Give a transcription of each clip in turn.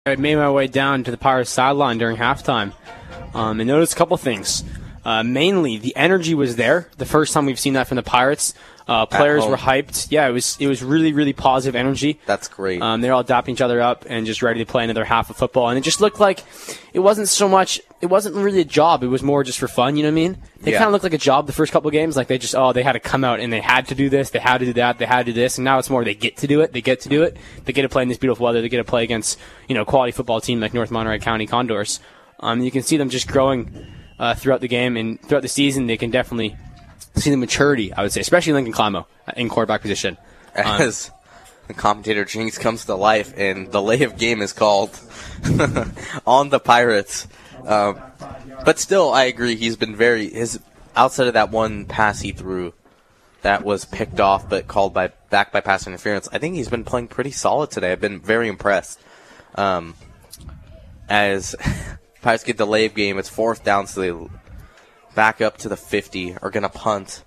I made my way down to the Pirates sideline during halftime and noticed a couple things. Mainly, the energy was there. The first time we've seen that from the Pirates. Players were hyped. Yeah, it was really, really positive energy. That's great. They're all dapping each other up and just ready to play another half of football. And it just looked like it wasn't really a job. It was more just for fun, you know what I mean? They kind of looked like a job the first couple of games. Like they had to come out and they had to do this, they had to do that, they had to do this. And now it's more they get to do it. They get to play in this beautiful weather. They get to play against, quality football team like North Monterey County Condors. You can see them just growing throughout the game and throughout the season. They can definitely see the maturity, I would say, especially Lincoln Climo in quarterback position. As the commentator Jinx comes to life and the lay of game is called on the Pirates. But still, I agree, he's been outside of that one pass he threw that was picked off but called back by pass interference, I think he's been playing pretty solid today. I've been very impressed. As Pirates get the lay of game, it's 4th down, so they back up to the 50, are going to punt.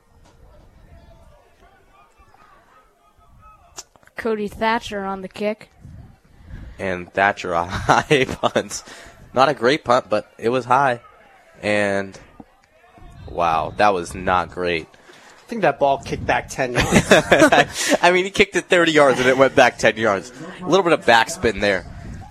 Cody Thatcher on the kick. And Thatcher a high punt. Not a great punt, but it was high. And, wow, that was not great. I think that ball kicked back 10 yards. I mean, he kicked it 30 yards and it went back 10 yards. A little bit of backspin there.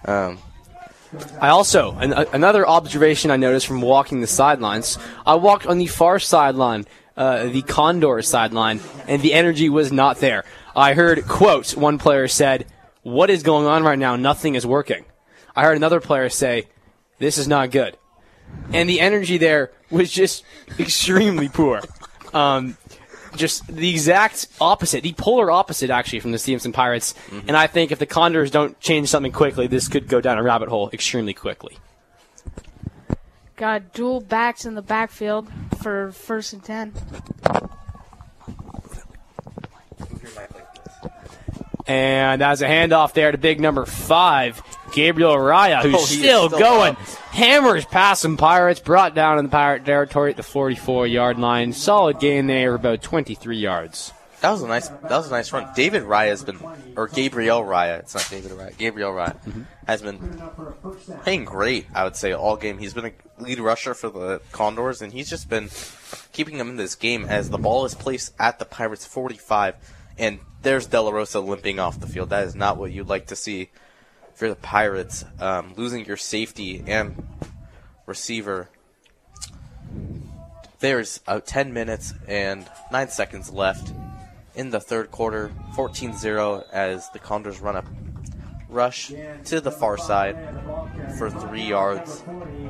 I also, another observation I noticed from walking the sidelines, I walked on the far sideline, the Condor sideline, and the energy was not there. I heard, quote, one player said, "What is going on right now? Nothing is working." I heard another player say, "This is not good." And the energy there was just extremely poor. Just the exact opposite, the polar opposite, actually, from the Stevenson Pirates. Mm-hmm. And I think if the Condors don't change something quickly, this could go down a rabbit hole extremely quickly. Got dual backs in the backfield for 1st and 10. And as a handoff there to big number 5, Gabriel Araya, who's still going. Up. Hammers past some Pirates, brought down in the Pirate territory at the 44-yard line. Solid gain there, about 23 yards. That was a nice run. David Raya has been, or Gabriel Raya, it's not David Raya, Gabriel Raya, has been playing great, I would say, all game. He's been a lead rusher for the Condors, and he's just been keeping them in this game as the ball is placed at the Pirates' 45, and there's De La Rosa limping off the field. That is not what you'd like to see for the Pirates, losing your safety and receiver. There's 10 minutes and 9 seconds left in the third quarter, 14-0 as the Condors run a rush to the far side for 3 yards.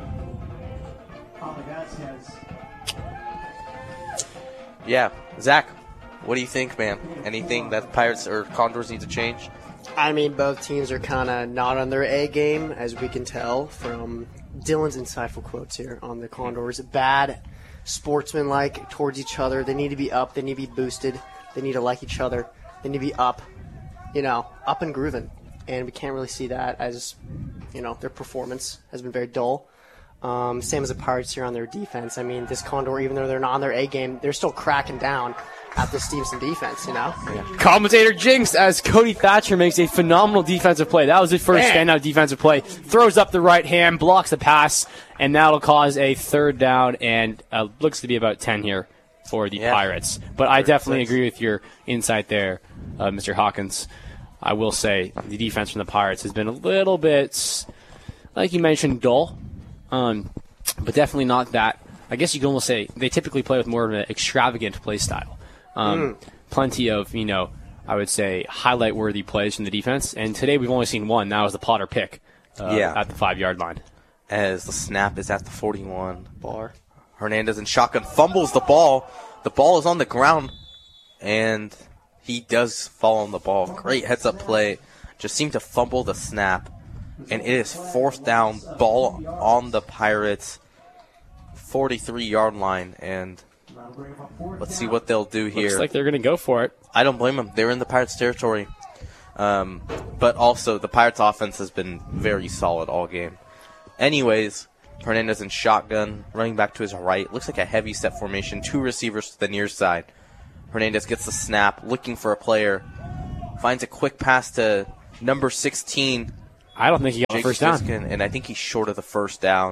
Yeah, Zach, what do you think, man? Anything that Pirates or Condors need to change? I mean, both teams are kind of not on their A game, as we can tell from Dylan's insightful quotes here on the Condors. Bad sportsmanlike towards each other. They need to be up. They need to be boosted. They need to like each other. They need to be up, up and grooving. And we can't really see that as, their performance has been very dull. Same as the Pirates here on their defense. I mean, this Condor, even though they're not on their A game, they're still cracking down at the Stevenson defense, Yeah. Commentator Jinx as Cody Thatcher makes a phenomenal defensive play. That was his first standout defensive play. Throws up the right hand, blocks the pass, and that'll cause a 3rd down, and looks to be about 10 here for the Pirates. But I definitely agree with your insight there, Mr. Hawkins. I will say the defense from the Pirates has been a little bit, like you mentioned, dull. But definitely not that. I guess you can almost say they typically play with more of an extravagant play style. Plenty of, I would say, highlight-worthy plays from the defense. And today we've only seen one. That was the Potter pick at the 5-yard line. As the snap is at the 41 bar. Hernandez in shotgun fumbles the ball. The ball is on the ground, and he does fall on the ball. Great heads-up play. Just seemed to fumble the snap. And it is 4th down, ball on the Pirates' 43-yard line. And let's see what they'll do here. Looks like they're going to go for it. I don't blame them. They're in the Pirates' territory. But also, the Pirates' offense has been very solid all game. Anyways, Hernandez in shotgun, running back to his right. Looks like a heavy set formation. 2 receivers to the near side. Hernandez gets the snap, looking for a player. Finds a quick pass to number 16, I don't think he got the Jake first down. Siskin, and I think he's short of the first down.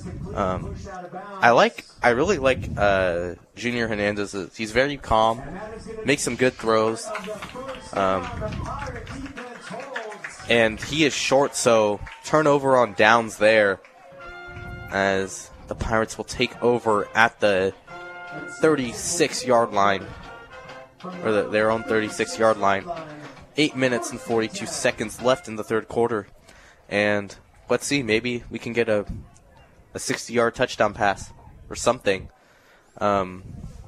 I really like Junior Hernandez. He's very calm, makes some good throws, and he is short, so turnover on downs there as the Pirates will take over at the 36-yard line, or their own 36-yard line. 8 minutes and 42 seconds left in the third quarter. And let's see, maybe we can get a 60-yard touchdown pass or something. And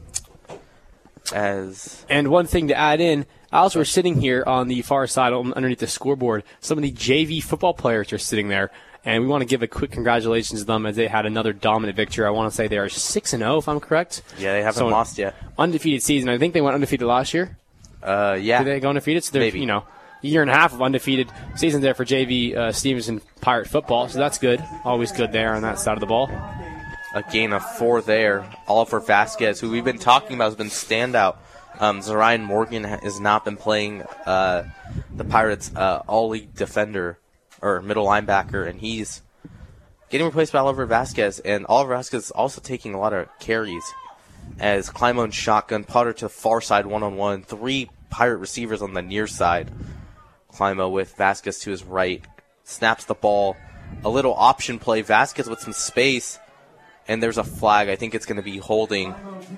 one thing to add in, as we're sitting here on the far side underneath the scoreboard, some of the JV football players are sitting there. And we want to give a quick congratulations to them as they had another dominant victory. I want to say they are 6-0, if I'm correct. Yeah, they haven't lost yet. Undefeated season. I think they went undefeated last year. Yeah. Did they go undefeated? So they're, Maybe. a year and a half of undefeated seasons there for JV Stevenson Pirate football. So that's good. Always good there on that side of the ball. A gain of 4 there. Oliver Vasquez, who we've been talking about, has been standout. Zarian Morgan has not been playing the Pirates' all-league defender or middle linebacker, and he's getting replaced by Oliver Vasquez. And Oliver Vasquez is also taking a lot of carries as Klimo shotgun, Potter to the far side one-on-one, 3 Pirate receivers on the near side. Klimo with Vasquez to his right, snaps the ball. A little option play, Vasquez with some space, and there's a flag. I think it's going to be holding.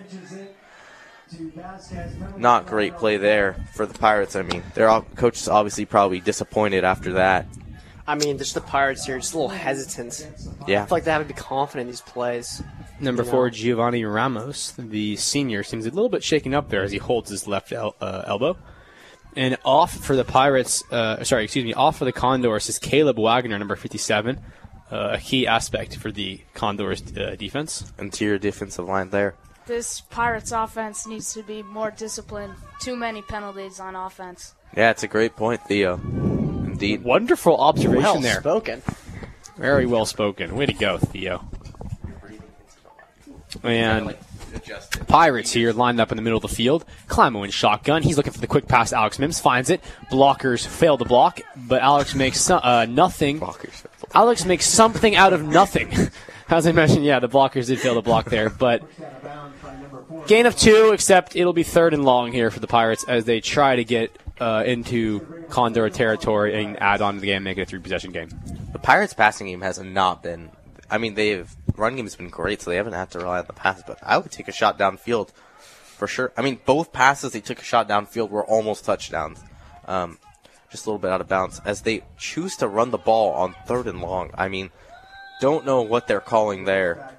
Not great play there for the Pirates. I mean, their coach is obviously probably disappointed after that. I mean, just the Pirates here, just a little hesitant. Yeah. I feel like they have to be confident in these plays. Number 4, Giovanni Ramos, the senior, seems a little bit shaken up there as he holds his left elbow. And off for the Pirates, off for the Condors is Caleb Wagner, number 57, a key aspect for the Condors defense. Interior defensive line there. This Pirates offense needs to be more disciplined. Too many penalties on offense. Yeah, it's a great point, Theo. Indeed. Wonderful observation Well there. spoken. Very well spoken. Way to go, Theo. And Pirates here lined up in the middle of the field. Klimo in shotgun. He's looking for the quick pass. Alex Mims finds it. Blockers fail to block, but Alex makes nothing. Alex makes something out of nothing. As I mentioned, yeah, the blockers did fail to block there, but gain of 2, except it'll be 3rd and long here for the Pirates as they try to get into Condor territory and add on to the game, make it a 3-possession game. The Pirates' passing game has not been. I mean, run game has been great, so they haven't had to rely on the pass. But I would take a shot downfield for sure. I mean, both passes they took a shot downfield were almost touchdowns, just a little bit out of bounds as they choose to run the ball on 3rd and long. I mean, don't know what they're calling there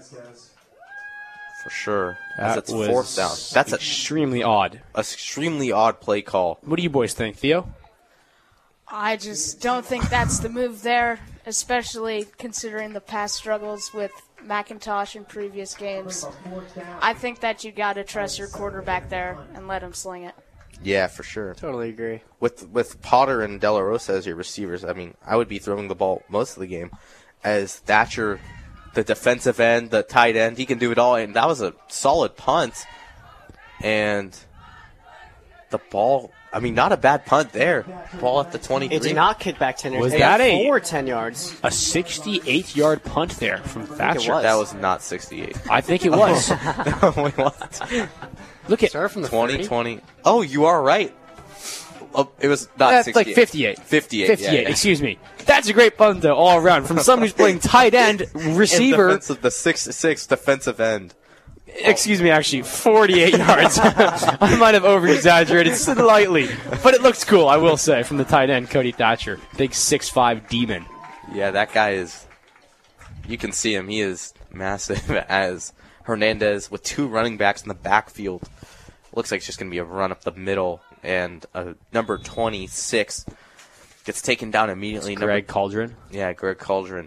for sure. As it's 4th down. That's extremely odd. Extremely odd play call. What do you boys think, Theo? I just don't think that's the move there, especially considering the past struggles with McIntosh in previous games. I think that you got to trust your quarterback there and let him sling it. Yeah, for sure. Totally agree. With Potter and De La Rosa as your receivers, I mean, I would be throwing the ball most of the game. As Thatcher, the defensive end, the tight end, he can do it all. And that was a solid punt. And the ball, I mean, not a bad punt there. Ball at the 23. It did not kick back 10 yards. Was that forward 10 yards? A 68-yard punt there from Thatcher. was. That was not 68. I think it was. No, it wasn't. Look at Start from the 20. Oh, you are right. Oh, it was not that's 68. like 58. 58. 58, yeah. excuse me. That's a great punt, though, all around. From someone who's playing tight end, receiver. The 6'6" defensive end. Excuse me, actually, 48 yards. I might have over-exaggerated slightly. But it looks cool, I will say, from the tight end, Cody Thatcher. Big 6'5" demon. Yeah, that guy is, you can see him. He is massive as Hernandez with 2 running backs in the backfield. Looks like it's just going to be a run up the middle. And number 26 gets taken down immediately. Greg Cauldron. Yeah, Greg Cauldron.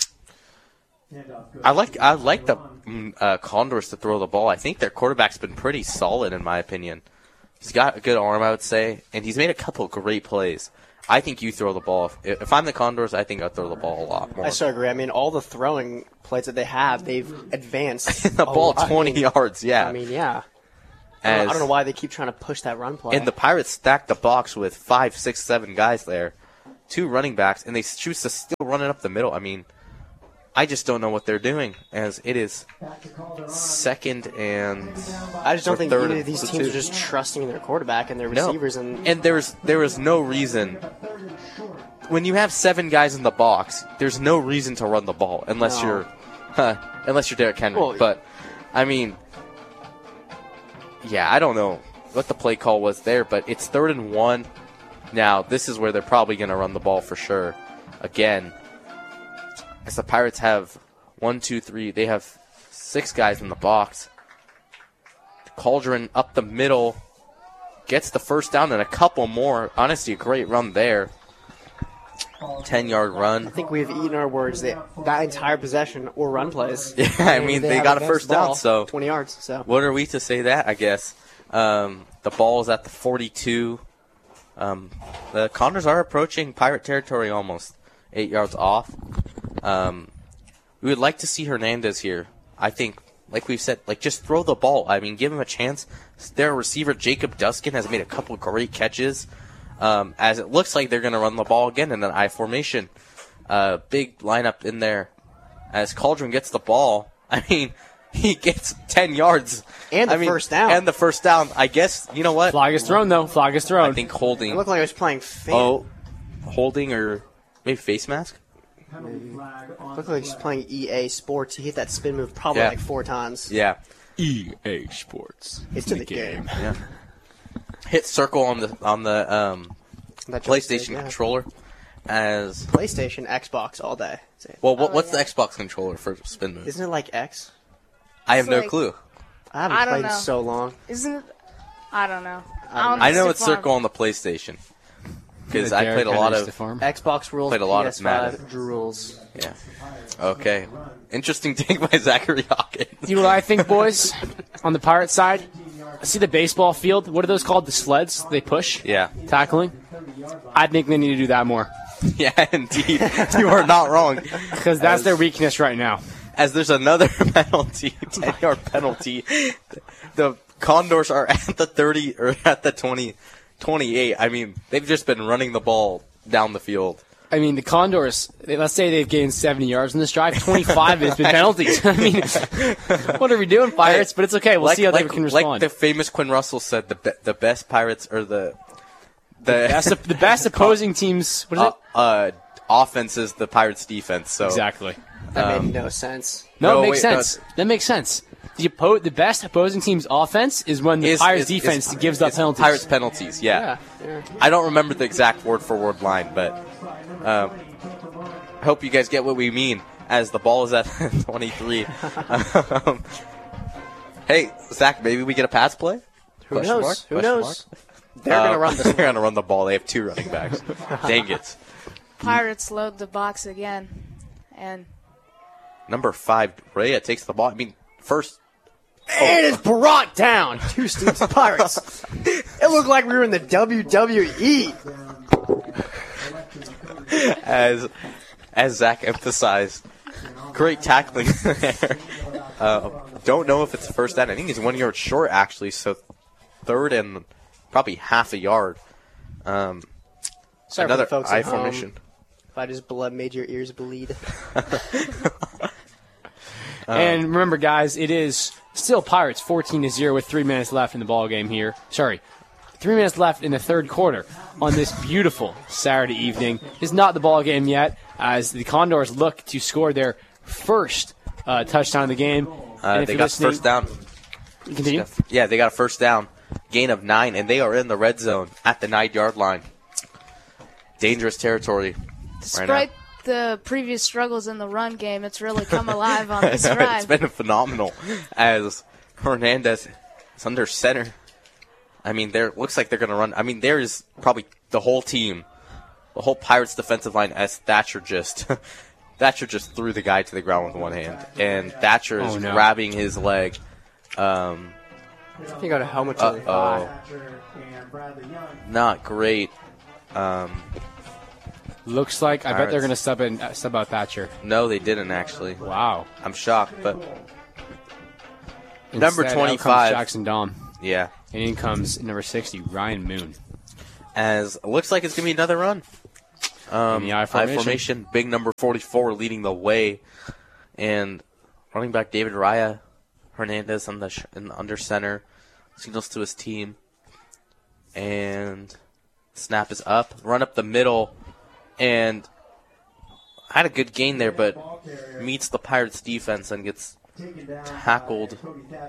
I like the Condors to throw the ball. I think their quarterback's been pretty solid in my opinion. He's got a good arm, I would say, and he's made a couple great plays. I think you throw the ball. If I'm the Condors, I think I'd throw the ball a lot more. I so agree. I mean, all the throwing plays that they have, they've advanced. The ball 20 yards, yeah. I mean, yeah. I don't know why they keep trying to push that run play. And the Pirates stacked the box with 5, 6, 7 guys there. 2 running backs, and they choose to still run it up the middle. I mean, I just don't know what they're doing, as it is 2nd and I just don't think third either of these and teams 2. are just trusting in their quarterback and their No. receivers. And there is no reason. When you have 7 guys in the box, there's no reason to run the ball unless No. unless you're Derrick Henry. Well, but I mean, yeah, I don't know what the play call was there, but it's 3rd and 1. Now this is where they're probably going to run the ball for sure. Again, as the Pirates have 1, 2, 3, they have 6 guys in the box. Cauldron up the middle. Gets the first down and a couple more. Honestly, a great run there. 10-yard run. I think we've eaten our words. That entire possession or run plays. Yeah, I mean, they have got a advanced first the ball, down, so 20 yards. So what are we to say that, I guess? The ball is at the 42. The Condors are approaching Pirate territory almost. 8 yards off. We would like to see Hernandez here. I think, like we've said, just throw the ball. I mean, give him a chance. Their receiver, Jacob Duskin, has made a couple great catches. As it looks like they're going to run the ball again in an I formation. Big lineup in there. As Cauldron gets the ball, I mean, he gets 10 yards. And the first down. And the first down. I guess, you know what? Flag is thrown, though. Flag is thrown. I think holding. it looked like I was playing fan. Holding or maybe face mask? It looked like he was playing EA Sports. He hit that spin move probably Yeah. like 4 times. Yeah. EA Sports. It's to the game. Yeah. Hit circle on the That PlayStation joystick, yeah. controller as PlayStation, Xbox all day. well. What's the Xbox controller for spin move? Isn't it like X? I have It's no like- clue. I haven't I don't played in know. so long. Isn't it? I don't know. I know it's Stiff arm. circle on the PlayStation because I Derrick played a lot Henry of. stiff arm. Xbox rules, Played a lot of PS5 Madden. rules. Yeah. Okay. Interesting take by Zachary Hawkins. You know what I think, boys? On the Pirate side, see the baseball field? What are those called? The sleds they push? Yeah. Tackling? I think they need to do that more. Yeah, indeed. You are not wrong. Because that's their weakness right now. As there's another penalty, 10-yard penalty. The Condors are at the 30 or at the 28. I mean, they've just been running the ball down the field. I mean, the Condors, let's say they've gained 70 yards in this drive. 25 has been penalties. I mean, what are we doing, Pirates? But it's okay. We'll see how they can respond. Like the famous Quinn Russell said, the best Pirates are the best opposing teams. What is it? Offense is the Pirates' defense. So Exactly. That made no sense. No, No, it makes wait, no, sense. That makes sense. The best opposing team's offense is when the Pirates' defense gives up penalties. Pirates penalties, yeah. I don't remember the exact word-for-word line, but I hope you guys get what we mean as the ball is at 23. Hey, Zach, maybe we get a pass play? Who knows? Who Question knows? mark? They're going to run this. They're going to run the ball. They have 2 running backs. Dang it. Pirates load the box again, and Number 5, Rhea takes the ball. I mean, first. And it's brought down. 2 Steve's Pirates. It looked like we were in the WWE. As Zach emphasized, great tackling there. Don't know if it's the first down. I think he's 1 yard short, actually, so 3rd and probably half a yard. Sorry Another for the folks I at home. formation. If I just made your ears bleed. And remember, guys, it is still Pirates 14-0 with 3 minutes left in the ball game here. Sorry, 3 minutes left in the third quarter on this beautiful Saturday evening. It's not the ball game yet, as the Condors look to score their first touchdown of the game. And if They you're got listening- first down. Continue. Yeah, they got a first down. Gain of 9, and they are in the red zone at the 9-yard line. Dangerous territory. despite the previous struggles in the run game, it's really come alive on this It's drive. been phenomenal as Hernandez is under center. I mean, looks like they're going to run. I mean, there is probably the whole team, the whole Pirates defensive line as Thatcher just threw the guy to the ground with one hand. And Thatcher is grabbing his leg. I think I got a helmet to the thigh. Not great. Looks like I bet they're Pirates. going to sub out Thatcher. No, they didn't actually. Wow. I'm shocked, but Instead, Number out 25. comes Jackson Dom. yeah. And in comes number 60, Ryan Moon. As it looks like it's going to be another run. In the I formation. Big number 44 leading the way. And running back David Raya, Hernandez in the under center, signals to his team. And snap is up, run up the middle, and had a good gain there, but meets the Pirates defense and gets tackled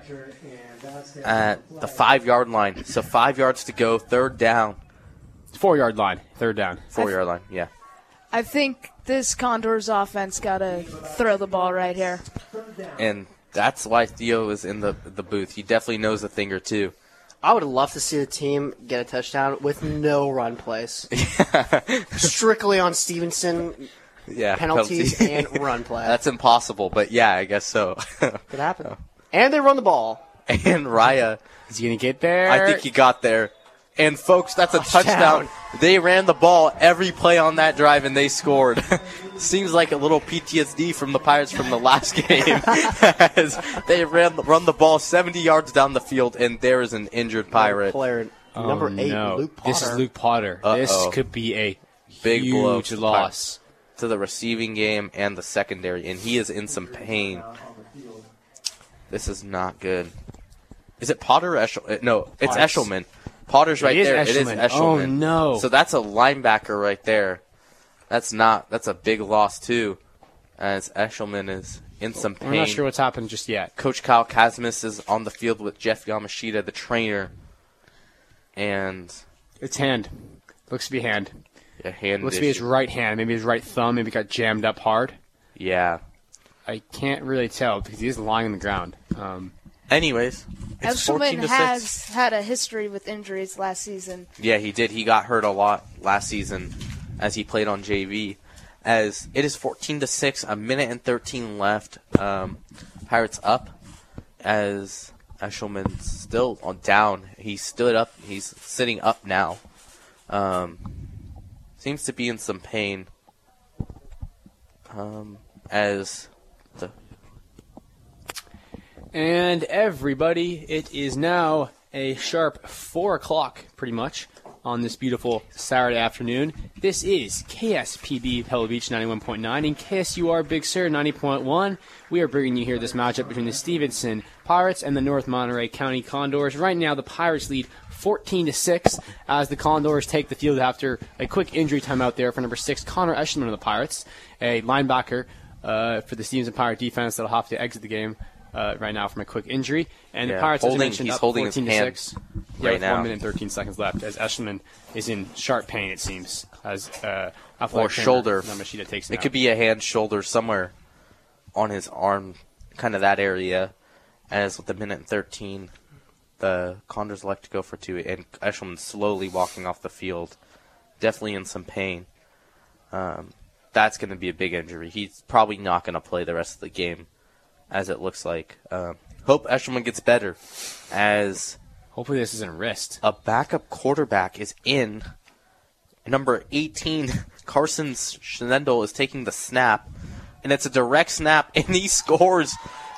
at the 5-yard line. So 5 yards to go, third down. 4-yard line, third down. 4-yard line, yeah. I think this Condors offense got to throw the ball right here. And that's why Theo is in the booth. He definitely knows a thing or two. I would love to see the team get a touchdown with no run plays. Strictly on Stevenson penalties and run play. That's impossible, but yeah, I guess so. Could happen. And they run the ball. And Raya, is he going to get there? I think he got there. And, folks, that's a touchdown. They ran the ball every play on that drive, and they scored. Seems like a little PTSD from the Pirates from the last game. As they run the ball 70 yards down the field, and there is an injured Pirate. Player number 8, Luke Potter. This is Luke Potter. This could be a big blow huge loss to the receiving game and the secondary, and he is in some pain. This is not good. Is it Potter or Eshelman? No, it's Eshelman. Potter's right there. It is Eshelman. Oh, no. So that's a linebacker right there. That's a big loss, too, as Eshelman is in some pain. I'm not sure what's happened just yet. Coach Kyle Kazmis is on the field with Jeff Yamashita, the trainer. And it's hand. Looks to be hand. Yeah, hand. Looks to be his right hand. Maybe his right thumb. Maybe got jammed up hard. Yeah. I can't really tell because he is lying on the ground. Anyways, it's 14-6. Has had a history with injuries last season. Yeah, he did. He got hurt a lot last season as he played on JV. As it is 14-6, a minute and 13 left. Pirates up as Eshelman's still on down. He stood up. He's sitting up now. Seems to be in some pain. And everybody, it is now a sharp 4 o'clock, pretty much, on this beautiful Saturday afternoon. This is KSPB Pebble Beach 91.9 and KSUR Big Sur 90.1. We are bringing you here this matchup between the Stevenson Pirates and the North Monterey County Condors. Right now, the Pirates lead 14-6 as the Condors take the field after a quick injury timeout there for number 6, Connor Eshelman of the Pirates, a linebacker for the Stevenson Pirate defense that'll have to exit the game right now from a quick injury. And the Pirates, as I mentioned, up 14-6 right now. 1 minute and 13 seconds left as Eshelman is in sharp pain, it seems, as or shoulder. Yamashita takes him it out. Could be a hand, shoulder, somewhere on his arm, kind of that area. As with the minute and 13, the Condors elect to go for 2, and Eshelman slowly walking off the field, definitely in some pain. That's going to be a big injury. He's probably not going to play the rest of the game, as it looks like. Hope Eshelman gets better, as hopefully this isn't a wrist. A backup quarterback is in. Number 18, Carson Schnendel, is taking the snap, and it's a direct snap, and he scores.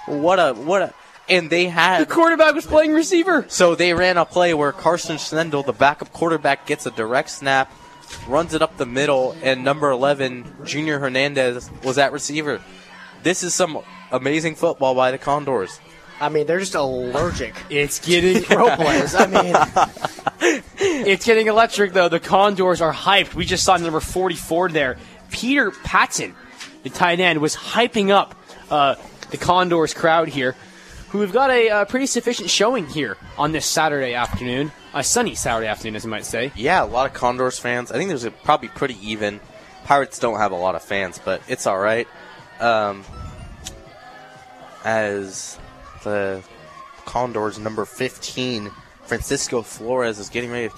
And they had... The quarterback was playing receiver. So they ran a play where Carson Schnendel, the backup quarterback, gets a direct snap, runs it up the middle, and number 11, Junior Hernandez, was at receiver. This is some amazing football by the Condors. I mean, they're just allergic. It's getting... pro players. I mean... It's getting electric, though. The Condors are hyped. We just saw number 44 there. Peter Patton, the tight end, was hyping up the Condors crowd here, who have got a pretty sufficient showing here on this Saturday afternoon. A sunny Saturday afternoon, as you might say. Yeah, a lot of Condors fans. I think there's probably pretty even. Pirates don't have a lot of fans, but it's all right. As the Condors, number 15, Francisco Flores, is getting ready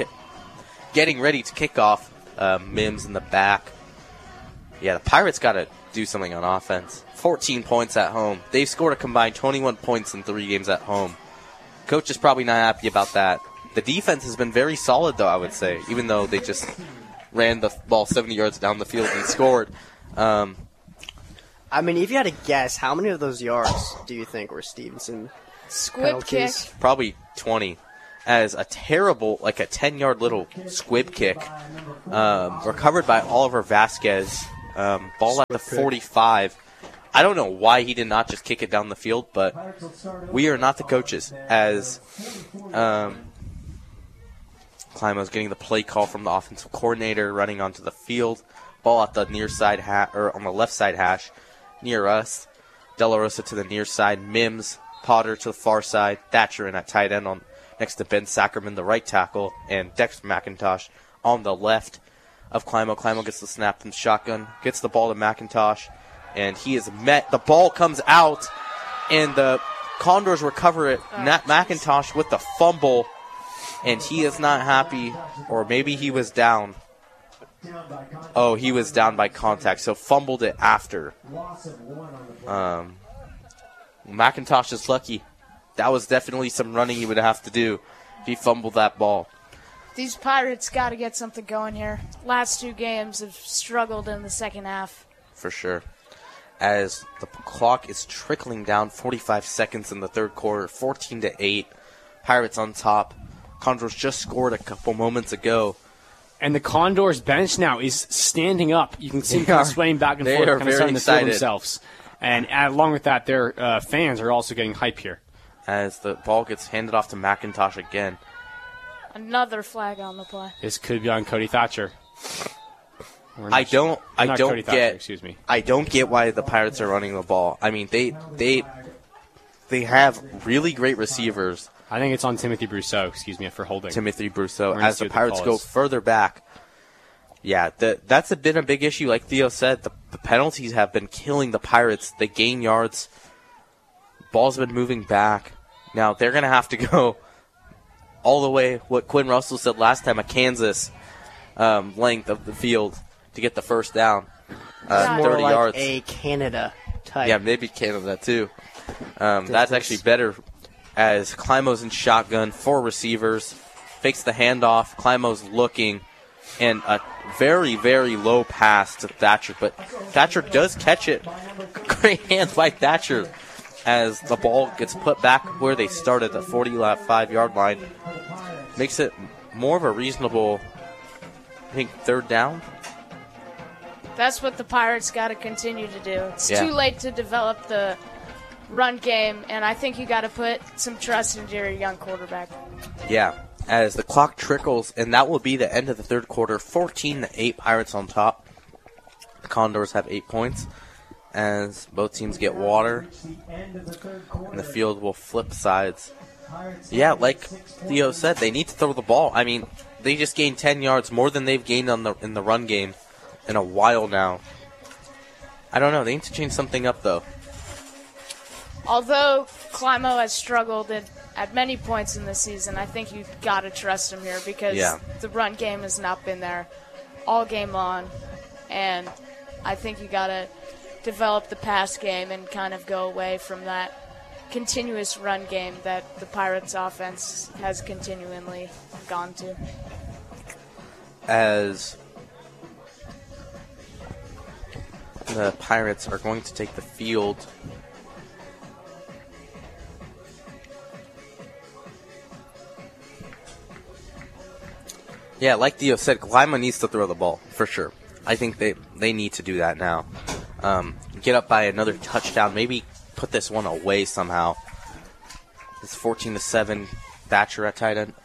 to kick off. Mims in the back. Yeah, the Pirates got to do something on offense. 14 points at home. They've scored a combined 21 points in 3 games at home. Coach is probably not happy about that. The defense has been very solid, though, I would say, even though they just ran the ball 70 yards down the field and scored. I mean, if you had to guess, how many of those yards do you think were Stevenson Squib penalties? kick. Probably 20. as a terrible, like a 10-yard little squib kick, recovered by Oliver Vasquez. Ball at the 45. I don't know why he did not just kick it down the field, but we are not the coaches. As Climo's getting the play call from the offensive coordinator, running onto the field. Ball at the near side or on the left side hash near us. De La Rosa to the near side. Mims, Potter to the far side. Thatcher in at tight end next to Ben Sackerman, the right tackle, and Dexter McIntosh on the left of Climo. Climo gets the snap from the shotgun, gets the ball to McIntosh, and he is met. The ball comes out, and the Condors recover it. McIntosh with the fumble, and he is not happy, or maybe he was down. Oh, he was down by contact, so fumbled it after. McIntosh is lucky. That was definitely some running he would have to do if he fumbled that ball. These Pirates got to get something going here. Last 2 games have struggled in the second half. For sure. As the clock is trickling down, 45 seconds in the third quarter, 14-8. Pirates on top. Condors just scored a couple moments ago. And the Condors bench now is standing up. You can see them kind of swaying back and forth, are kind of very starting to feel excited. themselves. And along with that, their fans are also getting hype here. As the ball gets handed off to McIntosh again. Another flag on the play. This could be on Cody Thatcher. I don't Cody Thatcher, get. excuse me. I don't get why the Pirates are running the ball. I mean, they have really great receivers. I think it's on Timothy Brousseau, excuse me, for holding. Timothy Brousseau. gonna As see the what the Pirates call go is. further back. Yeah, that's been a big issue. Like Theo said, the penalties have been killing the Pirates. They gain yards. Ball's been moving back. Now they're going to have to go all the way, what Quinn Russell said last time, a Kansas length of the field to get the first down. Yeah. 30 More like yards. a Canada type. Yeah, maybe Canada too. That's actually better, as Climo's in shotgun, 4 receivers, fakes the handoff. Climo's looking, and a very, very low pass to Thatcher, but Thatcher does catch it. Great hands by Thatcher as the ball gets put back where they started, the 45-yard line. Makes it more of a reasonable, I think, third down. That's what the Pirates got to continue to do. It's Yeah. too late to develop the run game, and I think you got to put some trust into your young quarterback. Yeah, as the clock trickles, and that will be the end of the third quarter. 14-8 Pirates on top. The Condors have 8 points as both teams get water, and the field will flip sides. Yeah, like Theo said, they need to throw the ball. I mean, they just gained 10 yards, more than they've gained in the run game in a while now. I don't know. They need to change something up, though. Although Climo has struggled at many points in the season, I think you got to trust him here because the run game has not been there all game long, and I think you got to develop the pass game and kind of go away from that continuous run game that the Pirates offense has continually gone to. As the Pirates are going to take the field. Yeah, like Theo said, Climo needs to throw the ball, for sure. I think they need to do that now. Get up by another touchdown, maybe put this one away somehow. It's 14-7, Thatcher at tight end.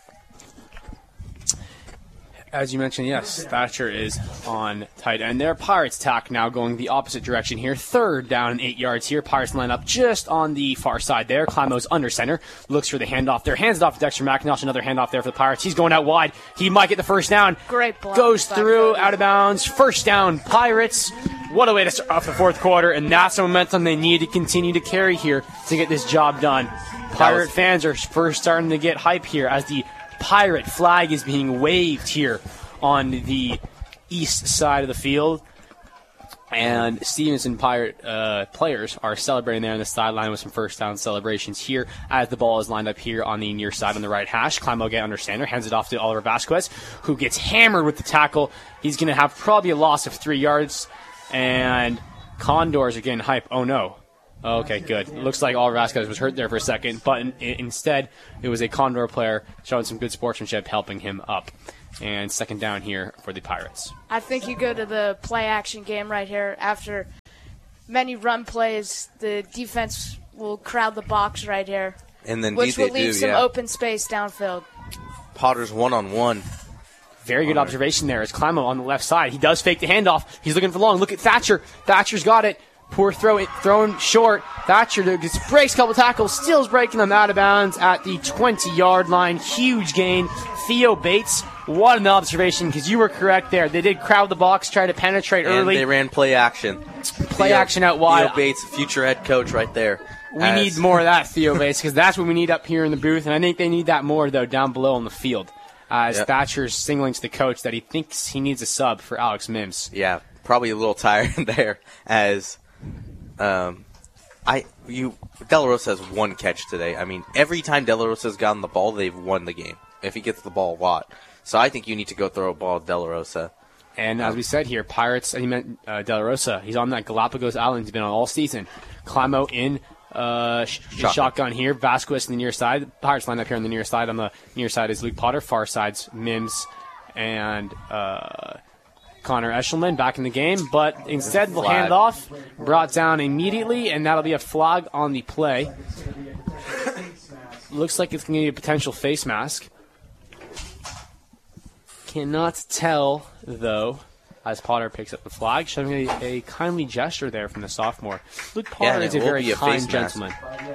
As you mentioned, yes, Thatcher is on tight end. Their Pirates tack now going the opposite direction here. Third down and 8 yards here. Pirates line up just on the far side there. Climo's under center. Looks for the handoff there. Hands it off to Dexter McIntosh. Another handoff there for the Pirates. He's going out wide. He might get the first down. Great block. Goes by through, Cody. out of bounds. First down, Pirates. What a way to start off the fourth quarter. And that's the momentum they need to continue to carry here to get this job done. Pirate fans are first starting to get hype here as the Pirate flag is being waved here on the east side of the field. And Stevenson Pirate players are celebrating there on the sideline with some first down celebrations here as the ball is lined up here on the near side on the right hash. Climo get under center, hands it off to Oliver Vasquez, who gets hammered with the tackle. He's going to have probably a loss of 3 yards. And Condors are getting hype. Oh, no. Okay, good. Looks like Oliver Vasquez was hurt there for a second, but instead it was a Condor player showing some good sportsmanship, helping him up. And second down here for the Pirates. I think you go to the play-action game right here. After many run plays, the defense will crowd the box right here, And then which will leave some yeah. open space downfield. Potter's one-on-one. Very good observation there. As Climo on the left side, he does fake the handoff. He's looking for long. Look at Thatcher. Thatcher's got it. Poor throw, thrown short. Thatcher breaks a couple tackles, steals breaking them out of bounds at the 20-yard line. Huge gain. Theo Bates, what an observation, because you were correct there. They did crowd the box, try to penetrate And early. they ran play action. Play action out wide. Theo Bates, future head coach right there. We need more of that, Theo Bates, because that's what we need up here in the booth, and I think they need that more, though, down below on the field. As Thatcher's signaling to the coach that he thinks he needs a sub for Alex Mims. Yeah, probably a little tired there as De La Rosa has one catch today. I mean, every time De La Rosa's gotten the ball, they've won the game. If he gets the ball a lot. So I think you need to go throw a ball at De La Rosa. And as we said here, Pirates, and he meant De La Rosa, he's on that Galapagos Island. He's been on all season. Climo in shotgun here. Vasquez on the near side. Pirates line up here on the near side. On the near side is Luke Potter. Far side's Mims and Connor Eshelman back in the game. But instead, we'll hand off. Brought down immediately, and that'll be a flag on the play. Looks like it's going to be a potential face mask. Cannot tell, though, as Potter picks up the flag, showing a kindly gesture there from the sophomore. Luke Potter is a very kind gentleman.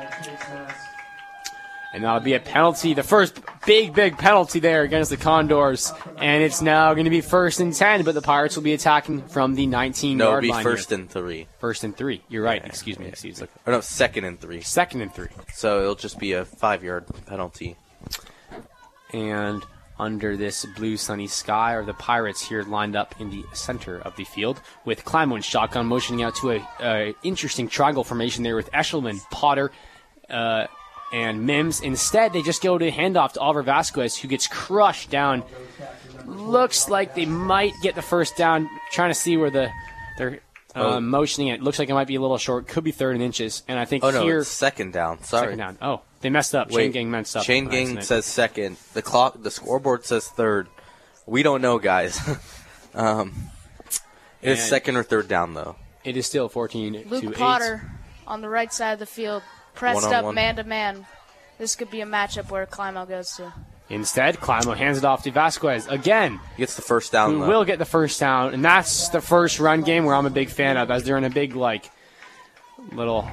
And that'll be a penalty, the first big penalty there against the Condors. And it's now going to be 1st and 10, but the Pirates will be attacking from the 19-yard line. No, it'll be 1st and 3. 1st and 3. You're right. Excuse me. Or no, 2nd and 3. 2nd and 3. So it'll just be a 5-yard penalty. And under this blue sunny sky are the Pirates here lined up in the center of the field with Climo and shotgun motioning out to a interesting triangle formation there with Eshelman, Potter, and Mims. Instead, they just go to handoff to Oliver Vasquez, who gets crushed down. Looks like they might get the first down. Trying to see where they're motioning it. Looks like it might be a little short. Could be 3rd and inches. And I think here it's 2nd down. Sorry. 2nd down. Oh, they messed up. Chain Gang messed up. Chain Gang says 2nd. The scoreboard says 3rd. We don't know, guys. It is 2nd or 3rd down, though. It is still 14-8. Luke Potter on the right side of the field, pressed up man-to-man. This could be a matchup where Climo goes to. Instead, Climo hands it off to Vasquez again. He gets the first down, Who though. will get the first down, and that's the first run game where I'm a big fan of, as they're in a big, little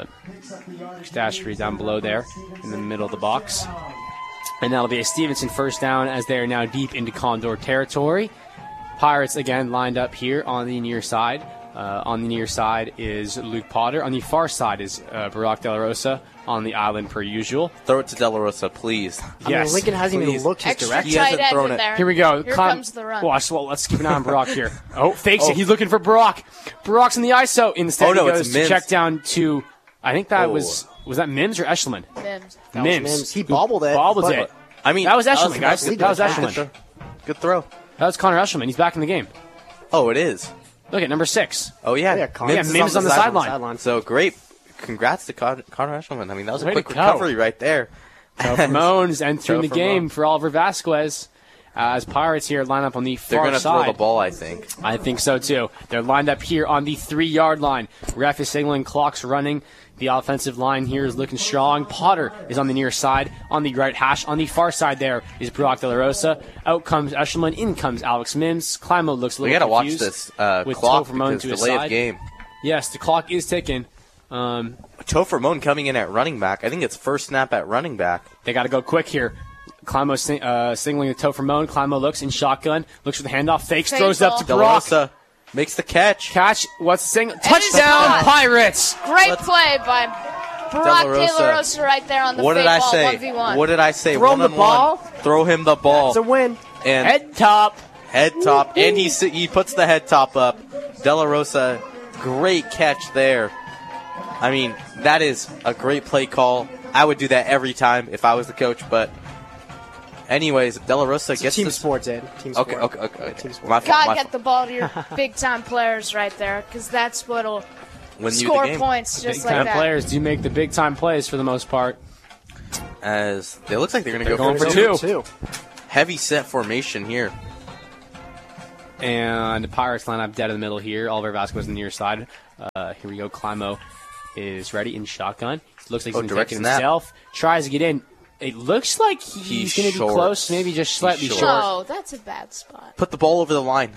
catastrophe down below there in the middle of the box. And that'll be a Stevenson first down as they are now deep into Condor territory. Pirates, again, lined up here on the near side. On the near side is Luke Potter. On the far side is Barack De La Rosa on the island per usual. Throw it to De La Rosa, please. Yes. I mean, Lincoln hasn't even looked his Extra direction. He hasn't tight end thrown in it. there. Here we go. Here comes the run. Well, let's keep an eye on Barack here. Oh, fakes it. He's looking for Barack. Barack's in the ISO. Instead, he goes it's to Mims. check down to, I think that was that Mims or Eshelman? Mims. Mims. He bobbled it. Bobbled it. I mean, That was Eshelman, guys. nice. That was Eshelman. Good throw. That was Connor Eshelman. He's back in the game. Oh, it is. Look at number 6. Oh, yeah. Mims Mims on the sideline. So great. Congrats to Connor Eshelman. I mean, that was a Way quick to go. recovery right there. Ramones entering the Joe game Ramone. for Oliver Vasquez. As Pirates here line up on the They're far going to side. throw the ball, I think. I think so, too. They're lined up here on the 3-yard line. Ref is signaling, clock's running. The offensive line here is looking strong. Potter is on the near side, on the right hash. On the far side there is Brock De La Rosa. Out comes Eshelman. In comes Alex Mims. Climo looks a We little got to watch confused this with clock Topher Moan because to his delay side. of game. Yes, the clock is ticking. Topher Moan coming in at running back. I think it's first snap at running back. They got to go quick here. Climo signaling to Topher Moan. Climo looks in shotgun. Looks for the handoff. Fakes. Fake Throws up to ball. De La Brock. Rosa makes the catch. Catch. What's the single? is Touchdown, caught. Pirates. Great play by Barack De La Rosa right there on the What fake did I ball, say? 1v1. What did I say? Throw him the 1-on-1. ball? Throw him the ball. It's a win. And Head top. head top. And he puts the head top up. De La Rosa, great catch there. I mean, that is a great play call. I would do that every time if I was the coach, but anyways, De La Rosa gets Team the sports, Ed. Team sport. Okay. Team sport. My fault, Gotta my get the ball to your big-time players right there, because that's what'll win you the score game. points just Big-time like that. players do make the big-time plays for the most part. As it looks like they're going to go going for for two. two. Heavy set formation here. And the Pirates line up dead in the middle here. Oliver Vasquez on the near side. Here we go. Climo is ready in shotgun. Looks like he's going to direct take it snap. himself. Tries to get in. It looks like he's going to be short. close, maybe just slightly short. short. No, that's a bad spot. Put the ball over the line.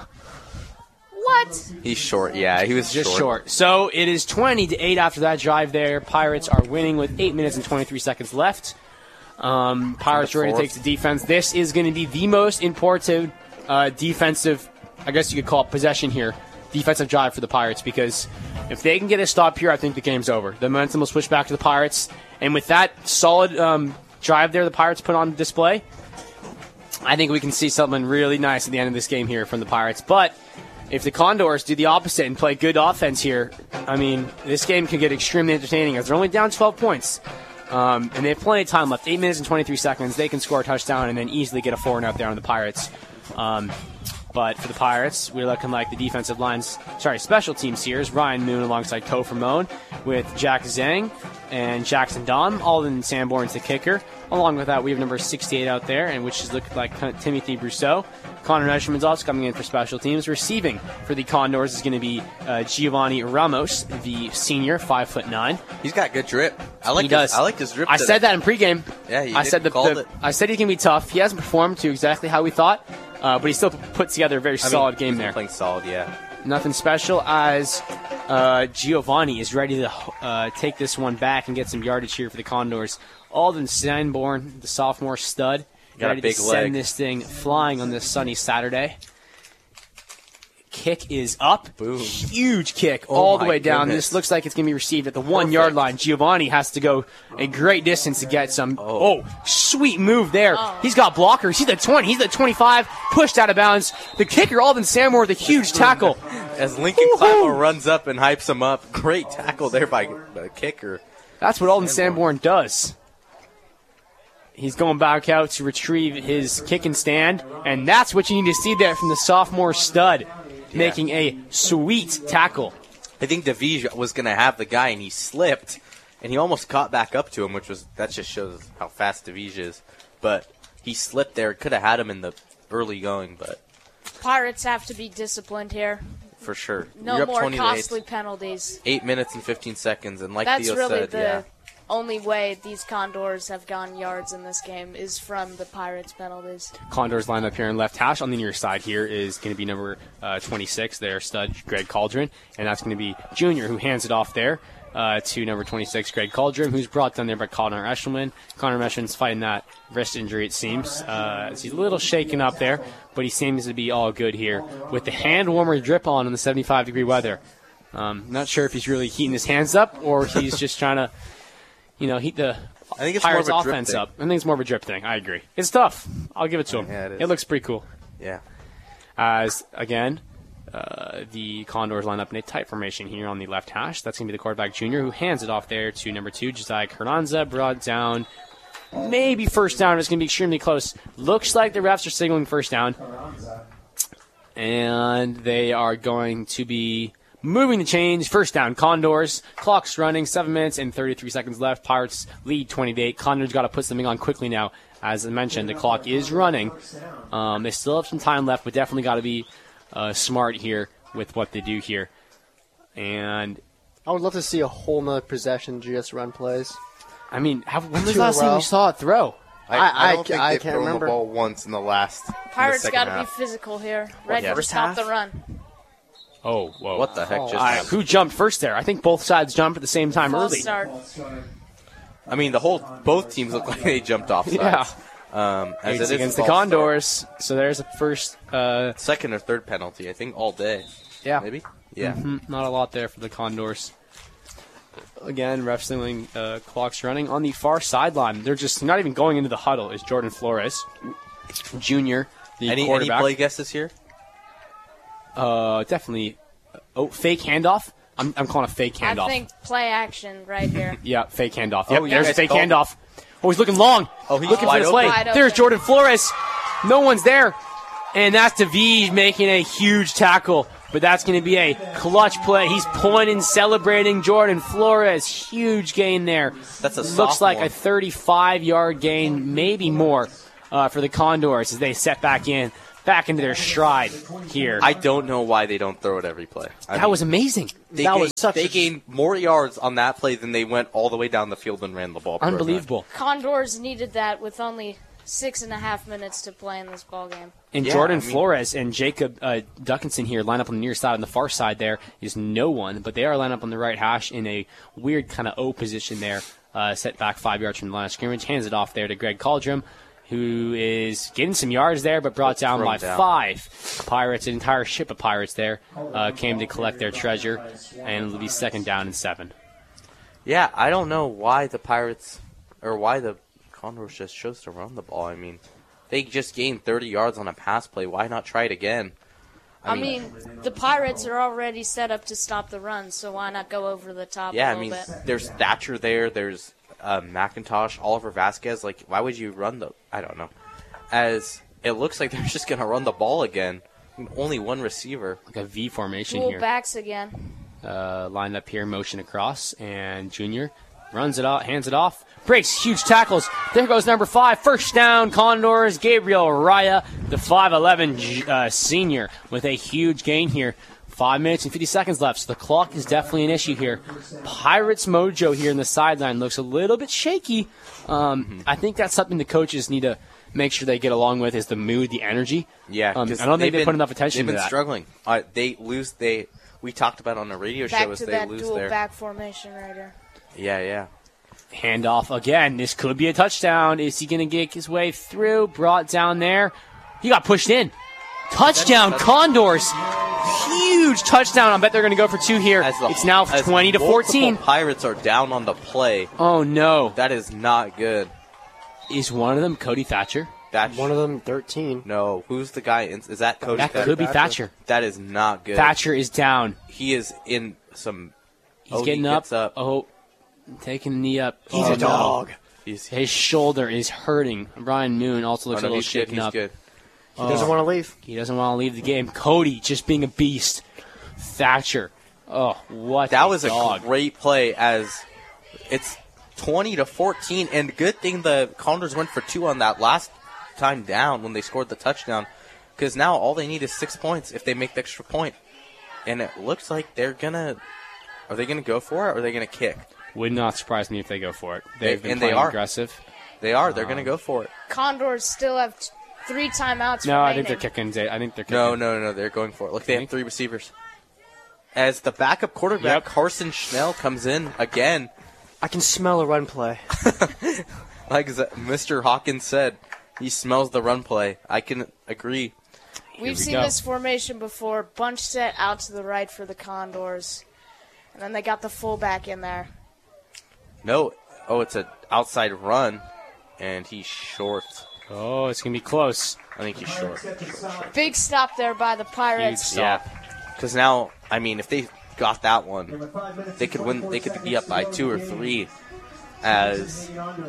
What? He's short. Yeah, he was Just short. So it is 20-8 after that drive there. Pirates are winning with 8 minutes and 23 seconds left. Pirates ready to take the defense. This is going to be the most important defensive, I guess you could call it possession here, defensive drive for the Pirates, because if they can get a stop here, I think the game's over. The momentum will switch back to the Pirates, and with that solid drive there the Pirates put on display, I think we can see something really nice at the end of this game here from the Pirates. But if the Condors do the opposite and play good offense here, I mean, this game can get extremely entertaining as they're only down 12 points. And they have plenty of time left. 8 minutes and 23 seconds. They can score a touchdown and then easily get a 4-0 there on the Pirates. But for the Pirates, we're looking like the defensive lines, special teams here is Ryan Moon alongside Topher Moan with Jack Zhang and Jackson Dom. Alden Sanborn's the kicker. Along with that, we have number 68 out there, and which is looking like Timothy Brousseau. Connor Nesherman's also coming in for special teams. Receiving for the Condors is going to be Giovanni Ramos, the senior, 5'9". He's got good drip. I like his drip. I said that in pregame. Yeah, you I said called it. I said he can be tough. He hasn't performed to exactly how we thought, but he still put together a very solid game he's there. Playing solid, yeah. Nothing special as Giovanni is ready to take this one back and get some yardage here for the Condors. Alden Sanborn, the sophomore stud, Got ready a big to leg. send this thing flying on this sunny Saturday. Kick is up. Boom. Huge kick Oh all the my way down. goodness. This looks like it's going to be received at the 1-yard line. Giovanni has to go a great distance to get some. Oh, sweet move there. He's got blockers. He's at 20. He's at 25. Pushed out of bounds. The kicker, Alden Sanborn, with a huge tackle. As Lincoln Climo runs up and hypes him up, great tackle there by the kicker. That's what Alden Sanborn does. He's going back out to retrieve his kick and stand, and that's what you need to see there from the sophomore stud, making a sweet tackle. I think DeVige was going to have the guy, and he slipped, and he almost caught back up to him, that just shows how fast DeVige is. But he slipped there. Could have had him in the early going, but Pirates have to be disciplined here. for sure. No You're up more 20-8. costly penalties. 8 minutes and 15 seconds, and like That's Theo really said, the only way these Condors have gone yards in this game is from the Pirates penalties. Condors line up here in left hash. On the near side here is going to be number 26, their stud, Greg Cauldron. And that's going to be Junior, who hands it off there to number 26, Greg Cauldron, who's brought down there by Connor Eshelman. Connor Eshelman's fighting that wrist injury, it seems. He's a little shaken up there, but he seems to be all good here with the hand warmer drip on in the 75-degree weather. Not sure if he's really heating his hands up or he's just trying to heat the I think it's more Pirates of a drip offense thing. up. I think it's more of a drip thing. I agree. It's tough. I'll give it to him. Yeah, it is. It looks pretty cool. Yeah. As, again, the Condors line up in a tight formation here on the left hash. That's going to be the quarterback, Junior, who hands it off there to number 2, Josiah Carranza, brought down. Maybe first down. It's going to be extremely close. Looks like the refs are signaling first down. And they are going to be moving the chains. First down, Condors. Clock's running. 7 minutes and 33 seconds left. Pirates lead 20-8. Condors got to put something on quickly now. As I mentioned, the clock is running. They still have some time left, but definitely got to be smart here with what they do here. And I would love to see a whole nother possession GS run plays. I mean, when was the Two in a last time row. we saw it throw? I don't think I they've can't thrown remember. the ball once in the last. Pirates got got to be physical here, ready to first stop half? the run. Oh, whoa. What the heck just All right, happened? who jumped first there? I think both sides jumped at the same time False early. start. I mean, both teams look like they jumped off sides. Yeah. As It's it is against a the false Condors. So there's a first. start. Second or third penalty, I think, all day. Yeah. Maybe? Yeah. Not a lot there for the Condors. Again, ref signaling, clock's running. On the far sideline, they're just not even going into the huddle, is Jordan Flores, Junior, the Any quarterback. play guesses here? Definitely. Oh, fake handoff? I'm calling a fake handoff. I think play action right here. Yeah, fake handoff. Yep, Oh, you there's a guys fake called- handoff. Oh, he's looking long. Oh, he's looking for wide the open. play. Wide There's open. Jordan Flores. No one's there. And that's DeVige making a huge tackle but that's going to be a clutch play. He's pointing, celebrating Jordan Flores. Huge gain there. That's a Looks like sophomore. a 35-yard gain, maybe more, for the Condors as they set back into their stride here. I don't know why they don't throw it every play. That was amazing. They gained more yards on that play than they went all the way down the field and ran the ball. Unbelievable. Condors needed that with only 6.5 minutes to play in this ball game. And Yeah, Jordan I mean- Flores and Jacob Duckinson here line up on the near side. On the far side there is no one, but they are lined up on the right hash in a weird kind of O position there, set back 5 yards from the line of scrimmage. Hands it off there to Greg Caldrum, who is getting some yards there, but brought down by 5. Pirates, an entire ship of Pirates there, came to collect their treasure, and it'll be 2nd down and 7. Yeah, I don't know why the Pirates or why the Condors just chose to run the ball. I mean, they just gained 30 yards on a pass play. Why not try it again? I mean, the Pirates are already set up to stop the run, so why not go over the top Yeah, a I little mean, bit? there's Thatcher there. There's McIntosh, Oliver Vasquez. Like, why would you run the? I don't know. As it looks like they're just gonna run the ball again. Only one receiver. Like a V formation Dual here. backs again. Lined up here, motion across, and Junior runs it out, hands it off, breaks huge tackles. There goes number 5, 1st down, Condors, Gabriel Raya, the 5'11 senior, with a huge gain here. 5 minutes and 50 seconds left, so the clock is definitely an issue here. Pirates mojo here in the sideline looks a little bit shaky. I think that's something the coaches need to make sure they get along with, is the mood, the energy. Yeah, I don't think they put enough attention to They've been that. struggling. We talked about on the radio show Back as to they that lose dual their. back formation right there. Yeah. Handoff again. This could be a touchdown. Is he going to get his way through? Brought down there. He got pushed in. Touchdown, Condors. Huge touchdown. I bet they're going to go for 2 here. It's now 20 to 14. Multiple Pirates are down on the play. Oh, no. That is not good. Is one of them Cody Thatcher? That's One of them 13. No, who's the guy? Is that Cody? That could be Thatcher. That is not good. Thatcher is down. He is in some. He's getting up. gets up. Oh, taking the knee up. He's a dog. His shoulder is hurting. Brian Moon also looks a little he's good. shaken He's up. good. He doesn't want to leave. He doesn't want to leave the game. Cody just being a beast. Thatcher. Oh, what That was dog. a great play. As it's 20 to 14, and good thing the Condors went for 2 on that last time down when they scored the touchdown, because now all they need is 6 points if they make the extra point, and it looks like they're gonna. Are they gonna go for it, or are they gonna kick? Would not surprise me if they go for it. They've been and playing they are. aggressive. They are. They're gonna go for it. Condors still have 3 timeouts No, I remaining. think they're kicking. I think they're kicking. No. They're going for it. Look, they have 3 receivers. As the backup quarterback, Yep. Carson Schnell comes in again. I can smell a run play. Like Mr. Hawkins said, he smells the run play. I can agree. We've we seen go. this formation before. Bunch set out to the right for the Condors. And then they got the fullback in there. No. Oh, it's an outside run, and he's short. Oh, it's going to be close. I think he's short. Big stop there by the Pirates. Huge Yeah. Because now, I mean, if they got that one, they could win. They could be up by 2 or 3. As